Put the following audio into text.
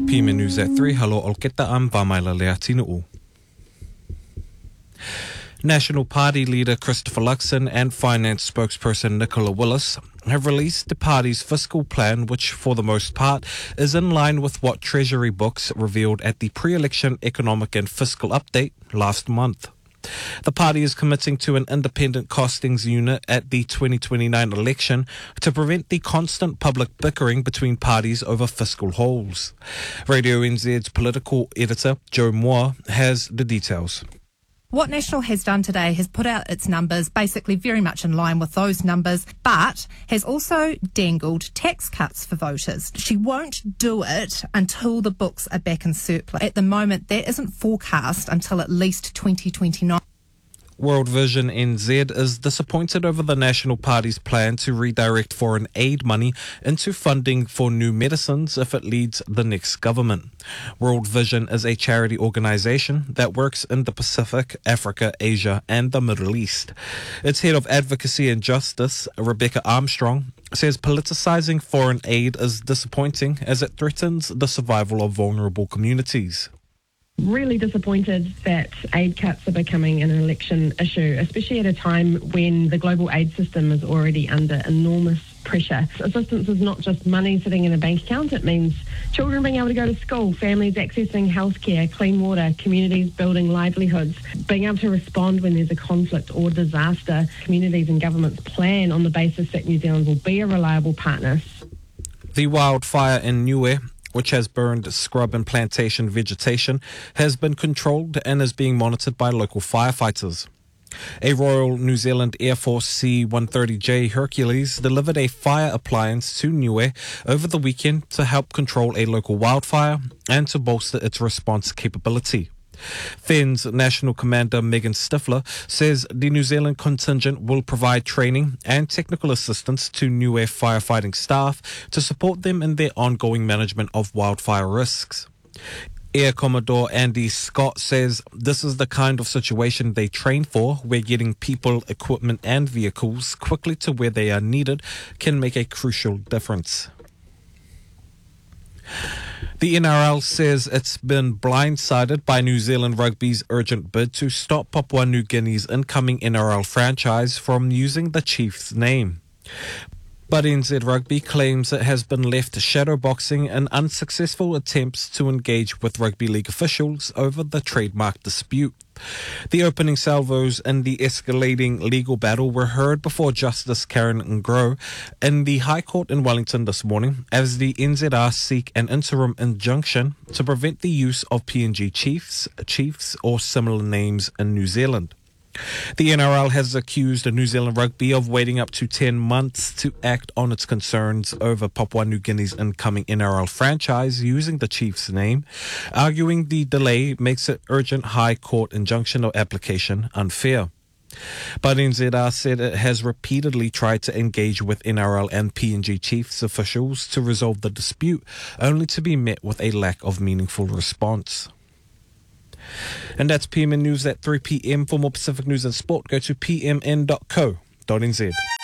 PMN News at 3, halo olketa am Vamaila Leatinu'u. National Party leader Christopher Luxon and finance spokesperson Nicola Willis have released the party's fiscal plan, which for the most part is in line with what Treasury books revealed at the pre-election economic and fiscal update last month. The party is committing to an independent costings unit at the 2029 election to prevent the constant public bickering between parties over fiscal holes. Radio NZ's political editor Joe Moore has the details. What National has done today has put out its numbers basically very much in line with those numbers, but has also dangled tax cuts for voters. She won't do it until the books are back in surplus. At the moment, that isn't forecast until at least 2029. World Vision NZ is disappointed over the National Party's plan to redirect foreign aid money into funding for new medicines if it leads the next government. World Vision is a charity organisation that works in the Pacific, Africa, Asia and the Middle East. Its head of advocacy and justice, Rebecca Armstrong, says politicising foreign aid is disappointing as it threatens the survival of vulnerable communities. Really disappointed that aid cuts are becoming an election issue, especially at a time when the global aid system is already under enormous pressure. Assistance is not just money sitting in a bank account, it means children being able to go to school, families accessing healthcare, clean water, communities building livelihoods, being able to respond when there's a conflict or disaster. Communities and governments plan on the basis that New Zealand will be a reliable partner. The wildfire in Niue, which has burned scrub and plantation vegetation, has been controlled and is being monitored by local firefighters. A Royal New Zealand Air Force C-130J Hercules delivered a fire appliance to Niue over the weekend to help control a local wildfire and to bolster its response capability. FENZ National Commander Megan Stifler says the New Zealand contingent will provide training and technical assistance to Niue firefighting staff to support them in their ongoing management of wildfire risks. Air Commodore Andy Scott says this is the kind of situation they train for, where getting people, equipment and vehicles quickly to where they are needed can make a crucial difference. The NRL says it's been blindsided by New Zealand Rugby's urgent bid to stop Papua New Guinea's incoming NRL franchise from using the Chiefs' name. But NZ Rugby claims it has been left shadowboxing in unsuccessful attempts to engage with rugby league officials over the trademark dispute. The opening salvos in the escalating legal battle were heard before Justice Karen Ngro in the High Court in Wellington this morning as the NZR seek an interim injunction to prevent the use of PNG Chiefs or similar names in New Zealand. The NRL has accused New Zealand Rugby of waiting up to 10 months to act on its concerns over Papua New Guinea's incoming NRL franchise using the Chiefs' name, arguing the delay makes an urgent High Court injunction or application unfair. But NZR said it has repeatedly tried to engage with NRL and PNG Chiefs officials to resolve the dispute, only to be met with a lack of meaningful response. And that's PMN News at 3 p.m. For more Pacific news and sport, go to pmn.co.nz.